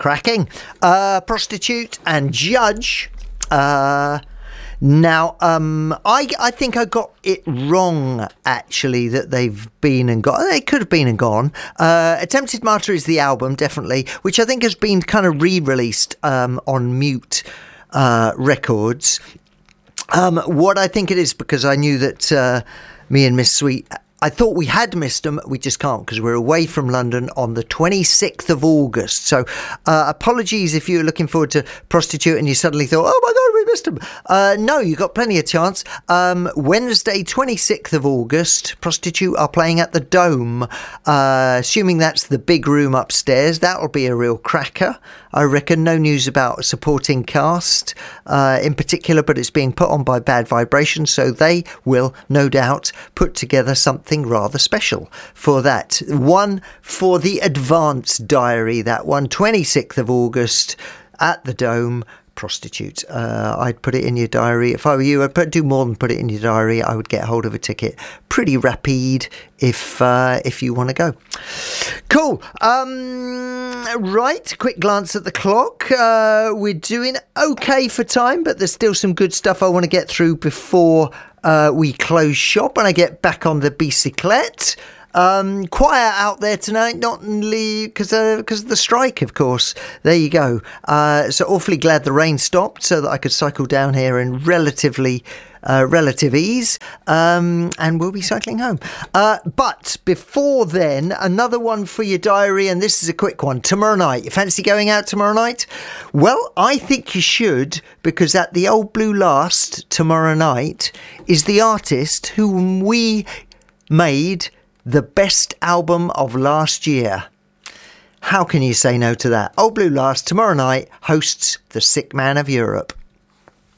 Cracking. Prostitute and Judge. Now, I think I got it wrong, actually, that they've been and gone. They could have been and gone. Attempted Martyr is the album, definitely, which I think has been kind of re-released on Mute Records. What I think it is, because I knew that me and Miss Sweet, I thought we had missed them. We just can't, because we're away from London on the 26th of August. So apologies if you're looking forward to Prostitute and you suddenly thought, oh my God, we missed them. No, you got plenty of chance. Wednesday, 26th of August, Prostitute are playing at the Dome. Assuming that's the big room upstairs, that'll be a real cracker, I reckon. No news about supporting cast in particular, but it's being put on by Bad Vibration, so they will no doubt put together something rather special for that. One for the Advance Diary, that one, 26th of August at the Dome. Prostitute. I'd put it in your diary. If I were you, I'd do more than put it in your diary. I would get hold of a ticket pretty rapid if you want to go. Cool. Right, quick glance at the clock. We're doing okay for time, but there's still some good stuff I want to get through before we close shop and I get back on the bicyclette. Quiet out there tonight, not only because of the strike, of course. There you go. So awfully glad the rain stopped so that I could cycle down here in relative ease, and we'll be cycling home. But before then, another one for your diary, and this is a quick one. Tomorrow night. You fancy going out tomorrow night? Well, I think you should, because at the Old Blue Last tomorrow night is the artist whom we made the best album of last year. How can you say no to that? Old Blue Last tomorrow night hosts The Sick Man of Europe.